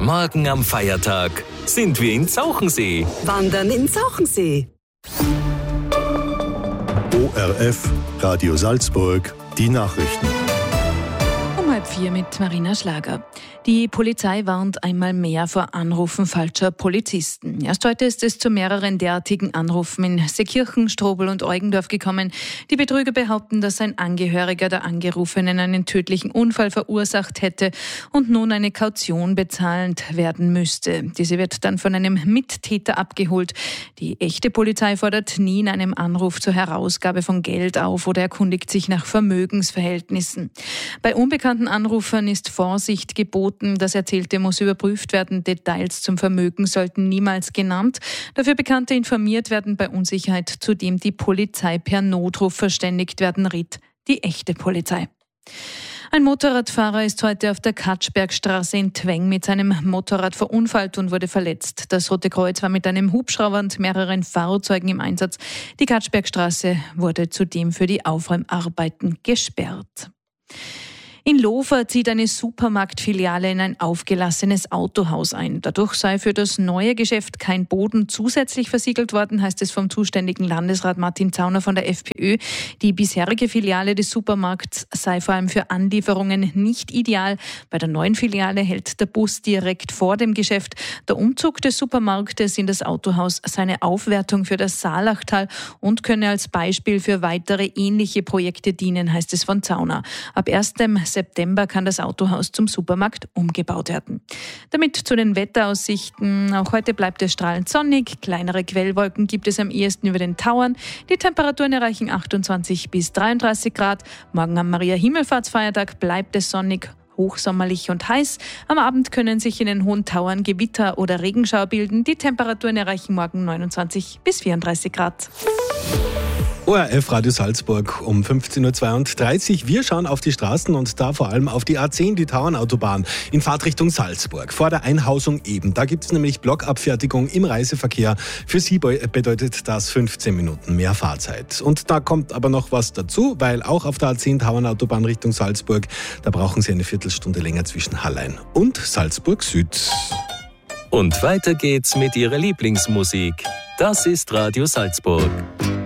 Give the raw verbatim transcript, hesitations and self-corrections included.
Morgen am Feiertag sind wir in Zauchensee. Wandern in Zauchensee. O R F, Radio Salzburg, die Nachrichten. Um halb vier mit Marina Schlager. Die Polizei warnt einmal mehr vor Anrufen falscher Polizisten. Erst heute ist es zu mehreren derartigen Anrufen in Seekirchen, Strobl und Eugendorf gekommen. Die Betrüger behaupten, dass ein Angehöriger der Angerufenen einen tödlichen Unfall verursacht hätte und nun eine Kaution bezahlt werden müsste. Diese wird dann von einem Mittäter abgeholt. Die echte Polizei fordert nie in einem Anruf zur Herausgabe von Geld auf oder erkundigt sich nach Vermögensverhältnissen. Bei unbekannten Anrufern ist Vorsicht geboten. Das Erzählte muss überprüft werden. Details zum Vermögen sollten niemals genannt. Dafür Bekannte informiert werden, bei Unsicherheit zudem die Polizei per Notruf verständigt werden, riet die echte Polizei. Ein Motorradfahrer ist heute auf der Katschbergstraße in Tweng mit seinem Motorrad verunfallt und wurde verletzt. Das Rote Kreuz war mit einem Hubschrauber und mehreren Fahrzeugen im Einsatz. Die Katschbergstraße wurde zudem für die Aufräumarbeiten gesperrt. In Lofer zieht eine Supermarktfiliale in ein aufgelassenes Autohaus ein. Dadurch sei für das neue Geschäft kein Boden zusätzlich versiegelt worden, heißt es vom zuständigen Landesrat Martin Zauner von der FPÖ. Die bisherige Filiale des Supermarkts sei vor allem für Anlieferungen nicht ideal. Bei der neuen Filiale hält der Bus direkt vor dem Geschäft. Der Umzug des Supermarktes in das Autohaus sei eine Aufwertung für das Saalachtal und könne als Beispiel für weitere ähnliche Projekte dienen, heißt es von Zauner. Ab ersten September kann das Autohaus zum Supermarkt umgebaut werden. Damit zu den Wetteraussichten. Auch heute bleibt es strahlend sonnig. Kleinere Quellwolken gibt es am ehesten über den Tauern. Die Temperaturen erreichen achtundzwanzig bis dreiunddreißig Grad. Morgen am Maria-Himmelfahrtsfeiertag bleibt es sonnig, hochsommerlich und heiß. Am Abend können sich in den hohen Tauern Gewitter oder Regenschauer bilden. Die Temperaturen erreichen morgen neunundzwanzig bis vierunddreißig Grad. O R F Radio Salzburg um fünfzehn Uhr zweiunddreißig. Wir schauen auf die Straßen und da vor allem auf die A zehn, die Tauernautobahn in Fahrtrichtung Salzburg. Vor der Einhausung eben. Da gibt es nämlich Blockabfertigung im Reiseverkehr. Für Sie bedeutet das fünfzehn Minuten mehr Fahrzeit. Und da kommt aber noch was dazu, weil auch auf der A zehn Tauernautobahn Richtung Salzburg, da brauchen Sie eine Viertelstunde länger zwischen Hallein und Salzburg Süd. Und weiter geht's mit Ihrer Lieblingsmusik. Das ist Radio Salzburg.